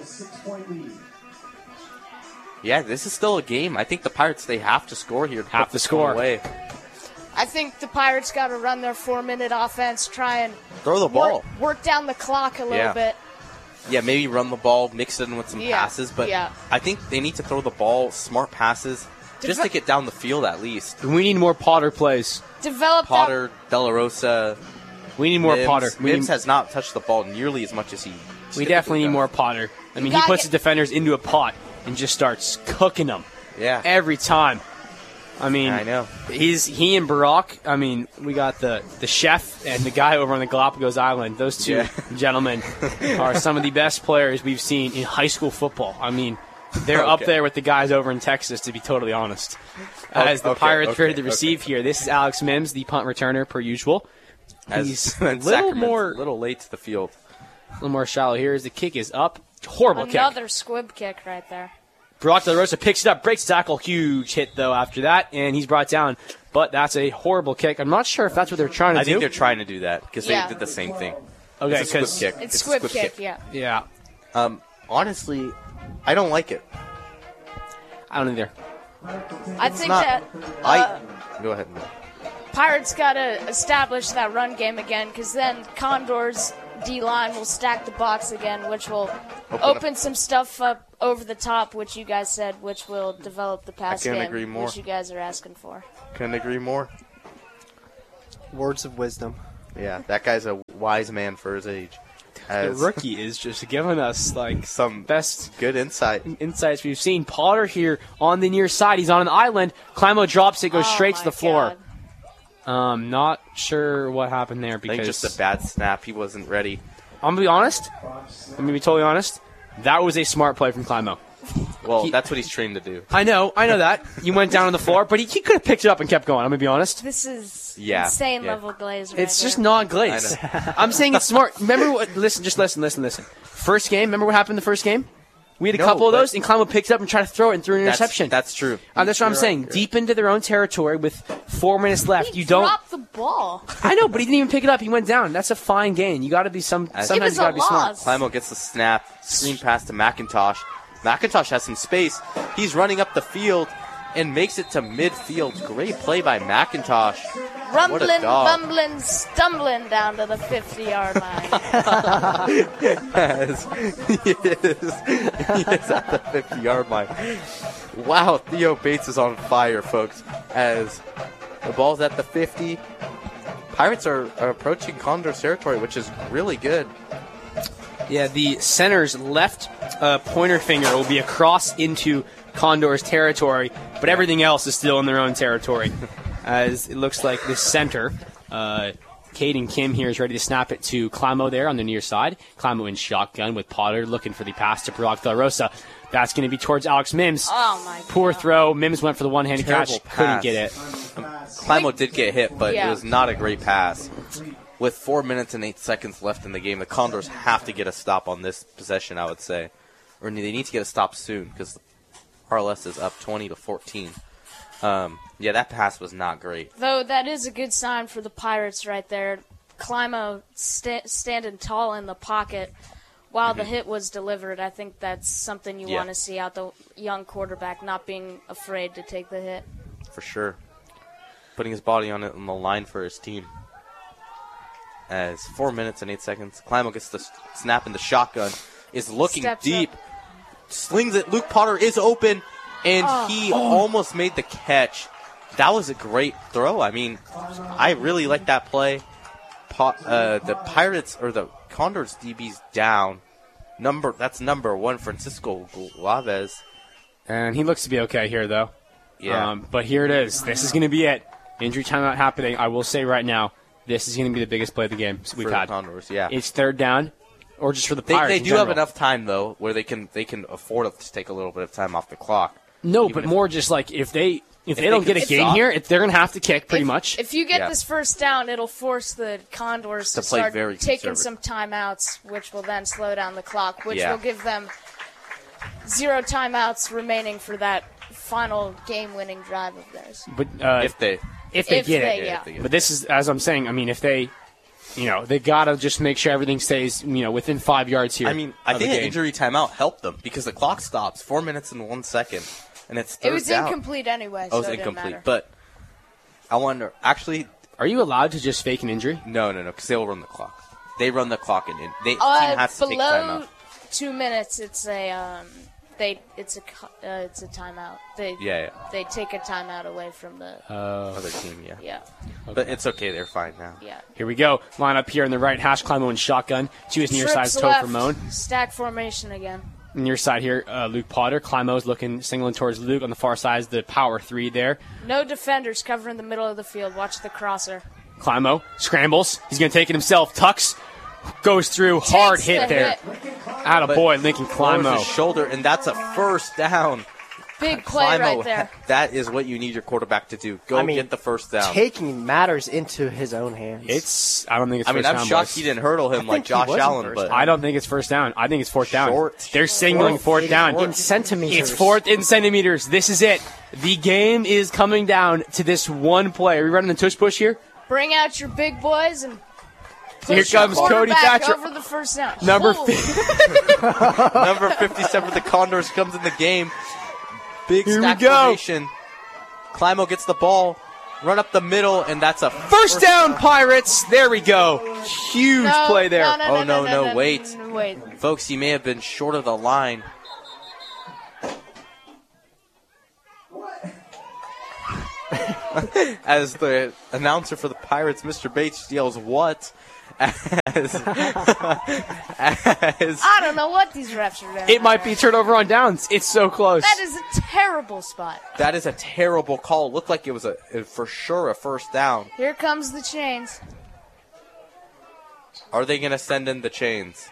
yeah, this is still a game. I think the Pirates, they have to score here. Have put to this score. one away. I think the Pirates got to run their 4-minute offense, try and Throw the ball. work down the clock a little Yeah. bit. Yeah, maybe run the ball, mix it in with some Yeah, passes. But yeah. I think they need to throw the ball, smart passes, just to get down the field at least. We need more Potter plays. Develop Potter, De La Rosa, We need more Mims. Potter. Mims has not touched the ball nearly as much as he. We definitely need more Potter. I mean, he gotta puts get- his defenders into a pot and just starts cooking them Yeah, every time. I mean, I know. he and Barack. I mean, we got the chef and the guy over on the Galapagos Island. Those two Yeah. gentlemen are some of the best players we've seen in high school football. I mean, they're up Okay. there with the guys over in Texas, to be totally honest. As the okay, Pirates okay, ready to receive here, this is Alex Mims, the punt returner, per usual. He's a little Sacramento's more, a little late to the field. a little more shallow here. As the kick is up, horrible kick. Another squib kick right there. Brock De La Rosa picks it up, breaks the tackle. Huge hit, though, after that, and he's brought down. But that's a horrible kick. I'm not sure if that's what they're trying to I do. think they're trying to do that because Yeah. they did the same thing. Okay, It's a squib because kick. It's a squib kick, yeah. yeah, Honestly, I don't like it. I don't either. I think not- that I go ahead. Pirates got to establish that run game again, because then Condors D-line will stack the box again, which will open some stuff up over the top, which you guys said, which will develop the pass game, agree more. which you guys are asking for. Couldn't agree more. Words of wisdom. Yeah, that guy's a wise man for his age. The rookie is just giving us like Some best good insight. insights we've seen. Potter here on the near side. He's on an island. Climo drops it, goes Oh straight to my the floor. God. Not sure what happened there I think because just a bad snap. He wasn't ready. I'm gonna be honest. I'm gonna be totally honest. That was a smart play from Climo. Well, that's what he's trained to do. I know that. He went down on the floor, but he could have picked it up and kept going. I'm gonna be honest. This is Yeah, insane yeah. level glaze right It's just there. not glaze. I'm saying it's smart. Remember what? Listen. First game. Remember what happened the first game? We had a No, couple of but- those, and Climo picked it up and tried to throw it and threw an interception. That's true. That's what I'm You're saying. right. Deep into their own territory with 4 minutes left. He You don't. dropped the ball. I know, but he didn't even pick it up. He went down. That's a fine gain. You got to be sometimes It you was got a to be smart. loss. Climo gets the snap, screen pass to McIntosh. McIntosh has some space. He's running up the field and makes it to midfield. Great play by McIntosh. Rumbling, dog. bumbling, stumbling down to the 50-yard line. Yes, he is at the 50-yard line. Wow, Theo Bates is on fire, folks. As the ball's at the 50, Pirates are approaching Condors territory, which is really good. Yeah, the center's left pointer finger will be across into Condor's territory, but everything else is still in their own territory. As it looks like the center, Caden Kim here is ready to snap it to Climo there on the near side. Climo in shotgun with Potter looking for the pass to Brock De La Rosa. That's going to be towards Alex Mims. Oh, my God. Poor throw. Mims went for the one-handed Terrible catch. Couldn't pass. get it. Climo did get hit, but Yeah. it was not a great pass. With 4 minutes and 8 seconds left in the game, the Condors have to get a stop on this possession, I would say. Or they need to get a stop soon because RLS is up 20-14. Yeah, that pass was not great. Though that is a good sign for the Pirates right there. Climo standing tall in the pocket while the hit was delivered. I think that's something you Yeah. want to see out the young quarterback, not being afraid to take the hit. For sure. Putting his body on it on the line for his team. As 4 minutes and 8 seconds, Climo gets the snap in the shotgun, is looking Steps deep, up. slings it. Luke Potter is open, and he almost made the catch. That was a great throw. I mean, I really like that play. The Pirates, or the Condors DB's down. That's number 1, Francisco Guaves. And he looks to be okay here, though. Yeah. But here it is. This is going to be it. Injury timeout happening. I will say right now, this is going to be the biggest play of the game we've for had. the Condors, yeah. It's third down, or just for the Pirates. They in do have general. enough time, though, where they can afford to take a little bit of time off the clock. No, Even but if- more just like if they they don't get a could gain stop. here, they're going to have to kick pretty much. If you get Yeah. this first down, it'll force the Condors to play start very taking some conservative. timeouts, which will then slow down the clock, which Yeah. will give them 0 timeouts remaining for that final game-winning drive of theirs. But If they if if they get they- it. yeah. if they get But this is, as I'm saying, I mean, if they, they got to just make sure everything stays, within 5 yards here. I mean, I of think the the game. injury timeout helped them because the clock stops 4 minutes and 1 second, and it's third It was down. incomplete anyway, Oh, so it was it didn't incomplete. matter. But I wonder. Actually, Are you allowed to just fake an injury? no, because they'll run the clock. They run the clock, and team has to take below timeout. 2 minutes, it's a it's a timeout. Yeah. They take a timeout away from the Other team, yeah. yeah. But it's okay. They're fine now. Yeah. Here we go. Line up here in the right hash. Climo and shotgun to his near side. Trips Toe left, for Moan. stack formation again. Near side here, Luke Potter. Climo's looking, singling towards Luke. On the far side is the power 3 there. No defenders covering the middle of the field. Watch the crosser. Climo scrambles. He's going to take it himself. Tucks. Goes through. Hard Takes hit the there. hit. Attaboy, Lincoln Lowers Climo. his shoulder, and that's a first down. Big play Climo, right there. that is what you need your quarterback to do. Go get the first down. Taking matters into his own hands. I don't think it's I mean, first I'm down, shocked boys. he didn't hurdle him like think he Josh was in Allen, first but down. I don't think it's first down. I think it's fourth down. Short. They're signaling fourth down. in centimeters. It's fourth in centimeters. This is it. The game is coming down to this one play. Are we running the tush push here? Bring out your big boys and Here push your comes Cody quarterback Thatcher. over the first down. Number Holy- Number 57 for the Condors comes in the game. Big Here we stack go. formation. Climo gets the ball. run up the middle, and that's a First down, Pirates. There we go. Huge No, play there. No, wait. Wait. Folks, he may have been short of the line. As the announcer for the Pirates, Mr. Bates, yells, "What?" As I don't know what these refs are doing. It might be turnover on downs. It's so close. That is a terrible spot. that is a terrible call. Looked like it was for sure a first down. Here comes the chains. Are they going to send in the chains?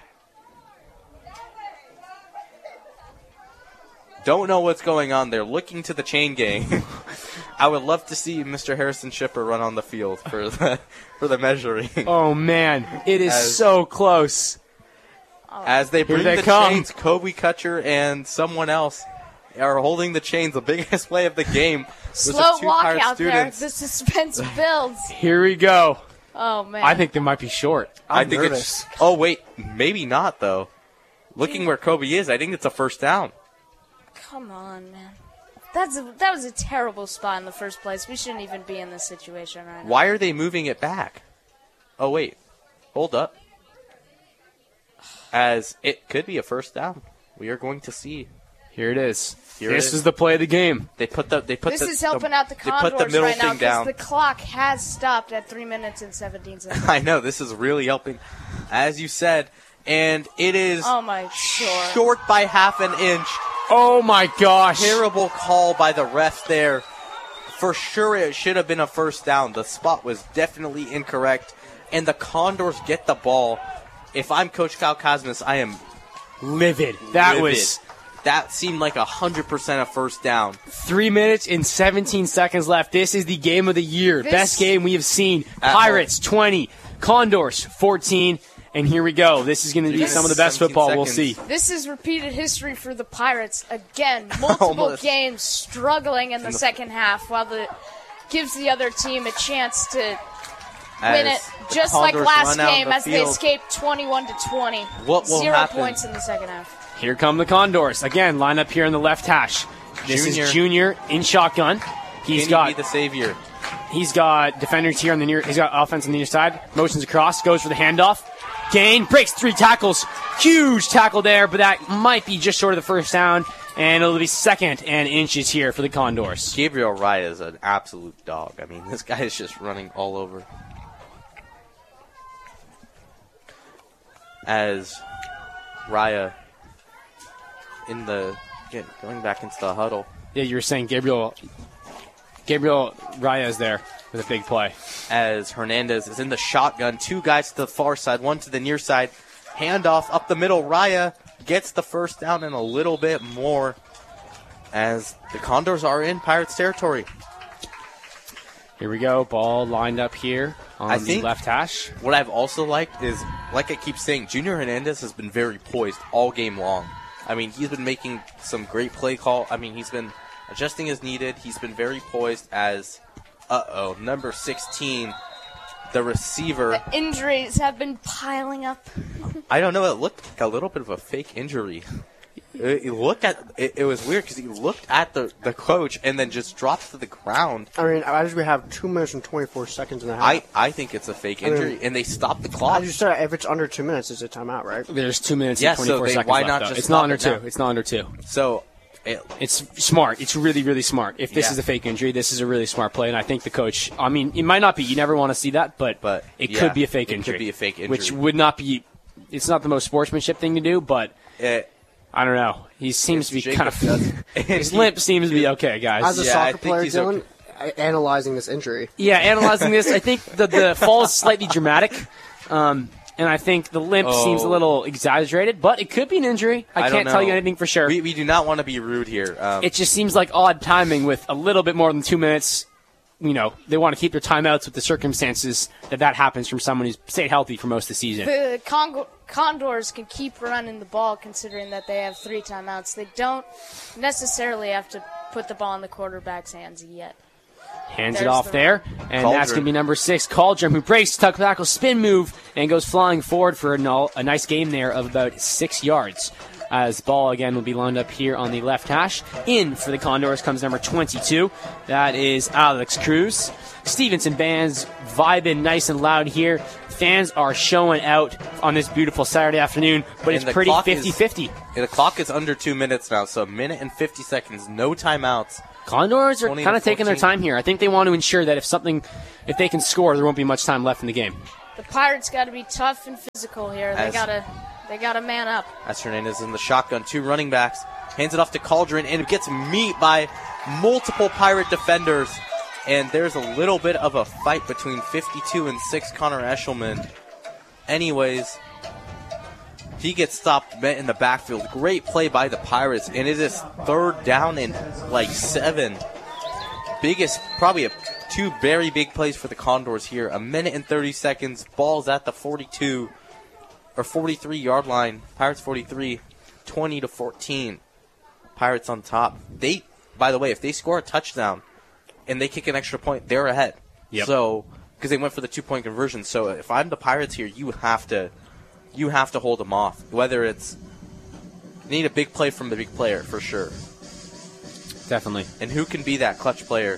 Don't know what's going on. They're looking to the chain gang. I would love to see Mr. Harrison Shipper run on the field for the measuring. Oh, man. It is so close. As they bring they the come. chains, Kobe Kutcher and someone else are holding the chains. The biggest play of the game was the Slow two walk Pirate out students. there. The suspense builds. Here we go. Oh, man. I think they might be short. I think nervous. it's. Oh wait, maybe not though. Looking where Kobe is, I think it's a first down. Come on, man. That was a terrible spot in the first place. We shouldn't even be in this situation right now. Why are they moving it back? Oh wait, hold up. As it could be a first down. We are going to see. Here it is. Here it This is. is the play of the game. They put This is helping out the They put the Condors middle right now thing down. because the clock has stopped at 3 minutes and 17 seconds. I know this is really helping, as you said, and it is Oh, my God. short by half an inch. Oh, my gosh. Terrible call by the ref there. For sure, it should have been a first down. The spot was definitely incorrect, and the Condors get the ball. If I'm Coach Kyle Cosmas, I am Livid. That livid. was That seemed like 100% a first down. 3 minutes and 17 seconds left. This is the game of the year. Best game we have seen. At Pirates 20, Condors 14. And here we go. This is going to be some of the best 17 football we'll see. seconds. This is repeated history for the Pirates. Again, multiple Almost. games struggling in the second half while gives the other team a chance to win it. As Just the like Condors last run out game the as they field. escaped 21-20. What will 0 happen? points in the second half. Here come the Condors. Again, line up here in the left hash. This Junior. is Junior in shotgun. He's Can he be got the savior? defenders here on the near. He's got offense on the near side. Motions across. Goes for the handoff. Gain. Breaks 3 tackles. Huge tackle there, but that might be just short of the first down. And it'll be second and inches here for the Condors. Gabriel Raya is an absolute dog. I mean, this guy is just running all over. As Raya going back into the huddle. Yeah, you were saying Gabriel Raya is there with a big play. As Hernandez is in the shotgun. 2 guys to the far side, 1 to the near side. Handoff up the middle. Raya gets the first down and a little bit more as the Condors are in Pirates territory. Here we go. Ball lined up here on the think- left hash. What I've also liked is, like I keep saying, Junior Hernandez has been very poised all game long. I mean, he's been making some great play call. I mean, he's been adjusting as needed. He's been very poised as, number 16, the receiver. The injuries have been piling up. I don't know. It looked like a little bit of a fake injury. It was weird because he looked at the coach and then just dropped to the ground. I mean, as we have 2 minutes and 24 seconds in the half. I think it's a fake injury, and they stopped the clock. As you said, if it's under 2 minutes, it's a timeout, right? There's 2 minutes Yeah, and so 24 they- seconds why left, not though. just It's not stop under it 2. now? It's not under 2. So, It's smart. It's really, really smart. If this Yeah. is a fake injury, this is a really smart play, and I think the coach, I mean, it might not be. You never want to see that, but it yeah, could be a fake it injury. could be a fake Which injury. would not be, it's not the most sportsmanship thing to do, but I don't know. He seems to be Jacob kind of, does- his limp seems to be okay, guys. As a Yeah, I soccer think player, he's Dylan, analyzing this injury. Yeah, analyzing this, I think the fall is slightly dramatic, and I think the limp seems a little exaggerated, but it could be an injury. I don't can't tell know. you anything for sure. We do not want to be rude here. It just seems like odd timing with a little bit more than 2 minutes. You know, they want to keep their timeouts with the circumstances that happens from someone who's stayed healthy for most of the season. The Condors can keep running the ball considering that they have 3 timeouts. They don't necessarily have to put the ball in the quarterback's hands yet. Hands it There's off the- there, and Cauldron. that's going to be number 6, Cauldron, who breaks tuck tackle, spin move, and goes flying forward for a nice game there of about 6 yards. as ball again will be lined up here on the left hash. In for the Condors comes number 22. That is Alex Cruz. Stevenson band's vibing nice and loud here. Fans are showing out on this beautiful Saturday afternoon, but it's pretty 50-50. The clock is under 2 minutes now, so a minute and 50 seconds, no timeouts. Condors are kind of taking their time here. I think they want to ensure that if they can score, there won't be much time left in the game. The Pirates got to be tough and physical here. They gotta man up. As Hernandez in the shotgun, 2 running backs, hands it off to Cauldron, and it gets meat by multiple Pirate defenders. And there's a little bit of a fight between 52 and 6 Connor Eshelman. Anyways, he gets stopped in the backfield. Great play by the Pirates, and it is 3rd down and 7. Probably 2 very big plays for the Condors here. A minute and 30 seconds. Ball's at the 42 or 43-yard line. Pirates 43, 20-14. Pirates on top. By the way, if they score a touchdown and they kick an extra point, they're ahead. Yep. So, because they went for the 2-point conversion. So if I'm the Pirates here, you have to hold them off. Whether it's need a big play from the big player for sure. Definitely. And who can be that clutch player?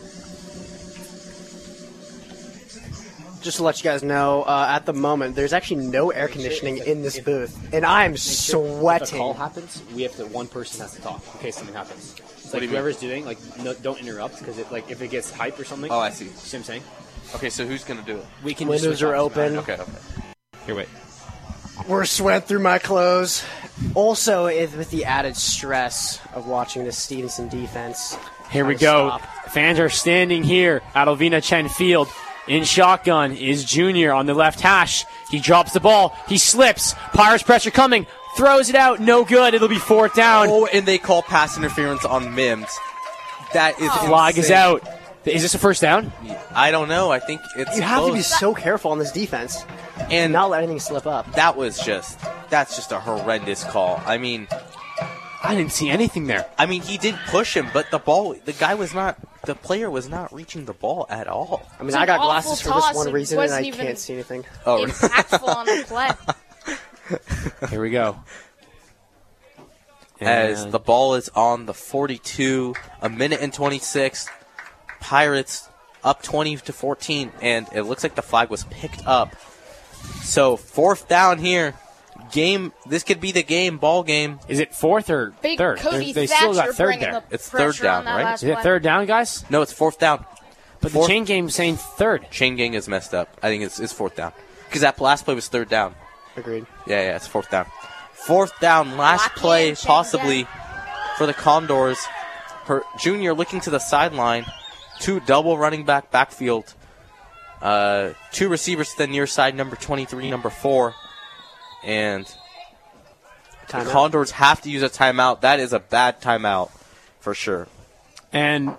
Just to let you guys know, at the moment, there's actually no air conditioning in this booth, and I am If a sweating. call happens, one person has to talk in case something happens. It's What do you whoever's doing, don't interrupt, because if it gets hype or something. Oh, I see. See what I'm saying? Okay, so who's going to do it? We can Windows just switch are off. open. Okay. Here, wait. We're sweating through my clothes. Also, with the added stress of watching the Stevenson defense. Here we trying to go. stop. Fans are standing here at Alvina Chen Field. In shotgun is Junior on the left hash. He drops the ball. He slips. Pirates pressure coming. Throws it out. No good. It'll be 4th down. Oh, and they call pass interference on Mims. That is Flag is insane. out. Is this a first down? I don't know. I think it's You have to be close. so careful on this defense and And not let anything slip up. that's just a horrendous call. I mean, I didn't see anything there. he did push him, but the player was not reaching the ball at all. I mean, It's I an got awful glasses for toss. this one It reason, and I wasn't even- can't see anything. Oh, Impactful on the play. Here we go. as And the ball is on the 42, a minute and 26. Pirates up 20-14, and it looks like the flag was picked up. So 4th down here. This could be the ball game. is it 4th or Big 3rd? Cody They still got Thatcher 3rd bringing there. the It's pressure 3rd down, on that right? last Is it play. 3rd down, guys? No, it's 4th down. But the Fourth- chain game's saying 3rd. Chain gang is messed up. I think it's 4th down. Because that last play was 3rd down. Agreed. Yeah, it's 4th down. 4th down, last Lock play in, chain possibly gang. for the Condors. Junior looking to the sideline. 2 double running backfield. 2 receivers to the near side, number 23, number 4. And the Timeout. Condors have to use a timeout. That is a bad timeout for sure. And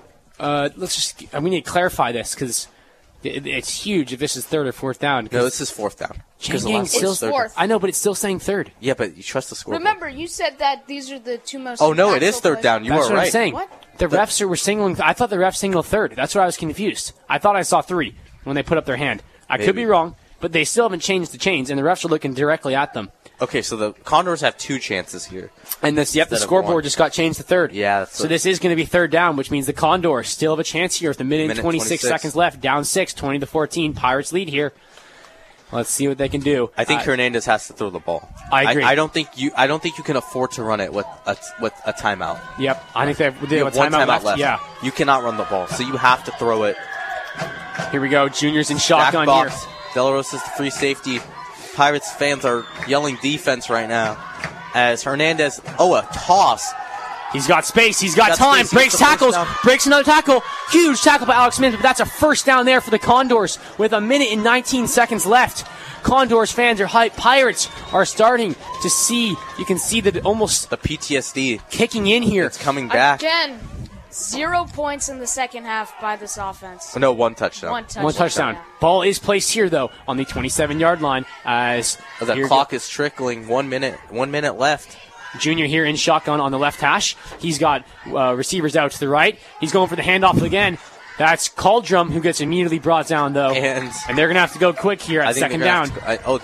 we need to clarify this because it's huge if this is 3rd or 4th down. No, this is 4th down. Chain Because the gang last one still was 3rd. 4th. I know, but it's still saying 3rd. Yeah, but you trust the scoreboard. Remember, you said that these are the 2 most. Oh, no, it is impactful 3rd plays. down. You That's are what right. I'm saying. What? The refs were signaling. I thought the refs signaled 3rd. That's where I was confused. I thought I saw 3 when they put up their hand. I could Maybe. be wrong, but they still haven't changed the chains, and the refs are looking directly at them. Okay, so the Condors have 2 chances here. And the Instead of scoreboard one. just got changed to 3rd. Yeah, that's So what- this is going to be 3rd down, which means the Condors still have a chance here with a minute and Minute 26 seconds left. Down 6, 20-14. Pirates lead here. Let's see what they can do. I think Hernandez has to throw the ball. I agree. I don't think you can afford to run it with a timeout. Yep, I think they You have have a timeout left. left. Yeah, You cannot run the ball, so you have to throw it. here we go. Junior's in Back shotgun here. box. Delarosa's the free safety. Pirates fans are yelling defense right now as Hernandez. Oh, a toss. He's got space. He's got Got time. space. He Breaks gets the first tackles. down. Breaks another tackle. Huge tackle by Alex Mims, but that's a first down there for the Condors with a minute and 19 seconds left. Condors fans are hyped. Pirates are starting to see. You can see that almost The PTSD. kicking in here. It's coming back. Again, 0 points in the second half by this offense. No, 1 touchdown. One One touchdown. Ball is placed here though on the 27-yard line as The here clock is trickling. 1 minute left. Junior here in shotgun on the left hash. He's got receivers out to the right. He's going for the handoff again. That's Caldrum who gets immediately brought down though, And they're going to have to go quick here I at think second they're down. gonna have to-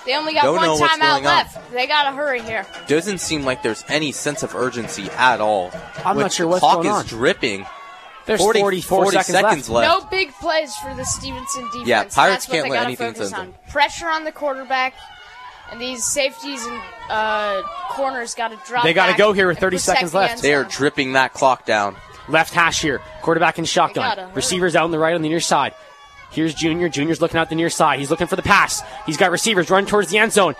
They only got Don't know one what's timeout going on. left. They got to hurry here. Doesn't seem like there's any sense of urgency at all. I'm not sure what's clock going on. is dripping. There's 40 seconds left. No big plays for the Stevenson defense. Yeah, Pirates That's what can't they let gotta anything focus send on. them. Pressure on the quarterback, and these safeties and corners got to drop. They gotta back go here with and 30 protect seconds the left. end They are zone. dripping that clock down. Left hash here. Quarterback in They shotgun. gotta hurry. Receivers out on the right on the near side. Here's Junior. Junior's looking out the near side. He's looking for the pass. He's got receivers running towards the end zone.